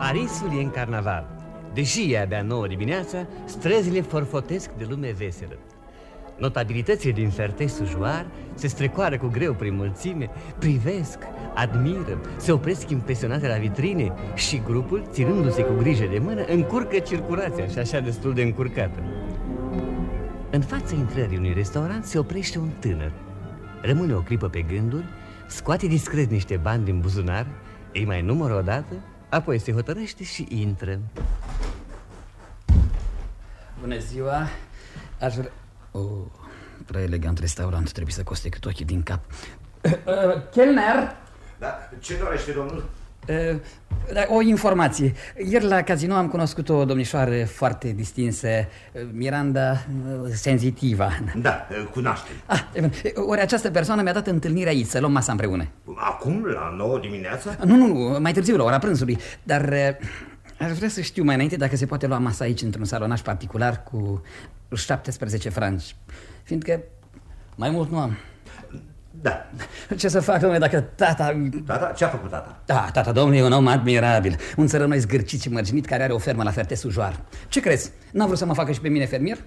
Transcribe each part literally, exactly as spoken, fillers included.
Parisul e în carnaval. Deși e abia nouă dimineața, străzile forfotesc de lume veselă. Notabilitățile din Fertei-Sujoar se strecoară cu greu prin mulțime, privesc, admiră, se opresc impresionate la vitrine și grupul, ținându-se cu grijă de mână, încurcă circulația și așa destul de încurcată. În fața intrării unui restaurant se oprește un tânăr. Rămâne o clipă pe gânduri, scoate discret niște bani din buzunar, îi mai numără odată, apoi se hotărăște și intră. Bună ziua! Aș vrea... Oh, prea elegant restaurant, trebuie să coste cât ochii din cap. uh, uh, Chelner! Da, ce dorește domnul? Uh, da, o informație. Ieri la casino am cunoscut o domnișoară foarte distinsă, Miranda uh, Senzitiva. Da, cunoaștem. Ah, ori această persoană mi-a dat întâlnirea aici, să luăm masa împreună. Acum, la nouă dimineața? Nu, nu, nu, mai târziu, la ora prânzului. Dar uh, aș vrea să știu mai înainte dacă se poate lua masa aici într-un salonaș particular cu șaptesprezece franci. Fiindcă mai mult nu am. Da. Ce să fac, domnule, dacă tata... Tata? Ce a făcut tata? Da, tata, domnule, e un om admirabil. Un țărănoi zgârcit și mărginit care are o fermă la Fertei-Sujoar. Ce crezi? N-a vrut să mă facă și pe mine fermier?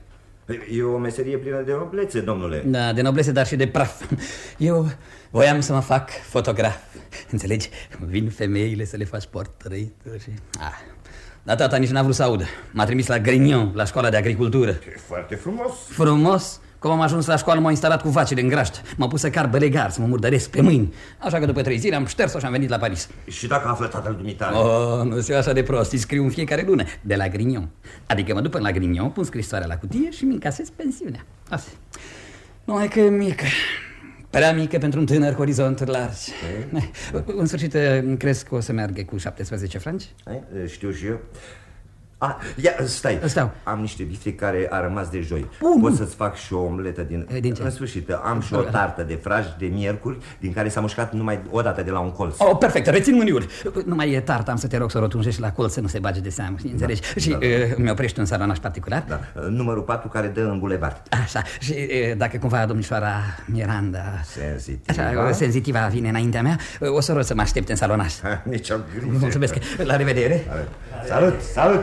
E o meserie plină de noblețe, domnule. Da, de noblețe, dar și de praf. Eu voiam să mă fac fotograf. Înțelegi? Vin femeile să le faci portreturi și... Ah. Dar tata nici n-a vrut să audă. M-a trimis la Grignon, la școala de agricultură. E foarte frumos. Frumos? Cum am ajuns la școală, m-au instalat cu vacile în graști. M-a pus să car belegar, să mă murdăresc pe mâini. Așa că după trei zile am șters-o și am venit la Paris. Și dacă află tatăl dumitale? Oh, nu știu așa de prost, îi scriu în fiecare lună. De la Grignon. Adică mă duc până la Grignon, pun scrisoarea la cutie și mi încasez pensiunea. Asta. Numai că e mică. Prea mică pentru un tânăr cu orizonturi largi. E? În sfârșit, crezi că o să meargă cu șaptesprezece franci? E, știu și eu. Ah, ia, stai. Stau. Am niște bifte care a rămas de joi. Bun, Pot bun. să-ți fac și o omletă din... Din ce? În sfârșit, am și o tartă de fraj de miercuri, din care s-a mușcat numai o dată de la un colț. Oh, perfect, rețin mâniuri. Numai e tartă, am să te rog să o rotunjești la colț, să nu se bage de seamă, înțelegi? Da, și da, da. Uh, mi oprești un salonaș particular? Da, numărul patru care dă în bulevard. Așa, și uh, dacă cumva domnișoara Miranda... Senzitiva. Așa, Senzitiva vine înaintea mea, uh, o să rog să mă aștepte în salonaș. Nici o grijă. Mulțumesc, la revedere. Salut, salut.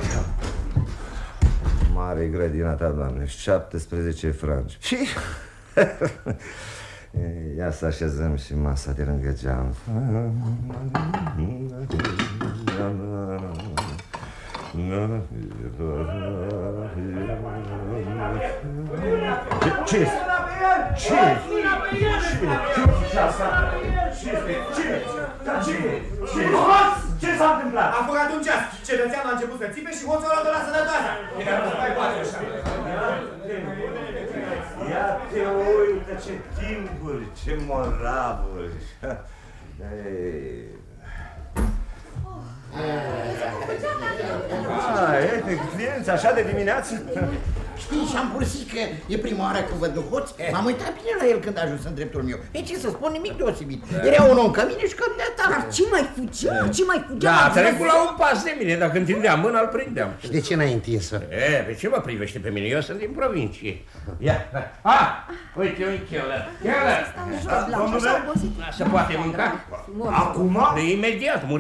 Mare grădina ta, doamne, șaptesprezece franci. Și... ia să așezăm și masa de lângă geam. Ce? Ce? Ce? Ce s-a întâmplat? A furat un ceas. Cetățeanul a început să țipe și hoțul ăla de la sănătoasă. Ia te uită ce timpuri, ce moravuri. Ah, clienți așa de dimineață? Știi, și-am pursit că e prima oară că văd un hoț. M-am uitat bine la el când a ajuns în dreptul meu. E ce să spun, nimic deosebit. Era un om ca mine și ca dumneata. Dar ce mai fugea? Ce mai fugea? Da, trecut la un pas de mine. Dacă întindeam mâna, îl prindeam. Și de ce n-ai întins-o? E, pe ce mă privește pe mine? Eu sunt din provincie. Ia, ah, uite, uite, Cheller. Cheller! Domnule? Se poate mânca? Acum? Imediat,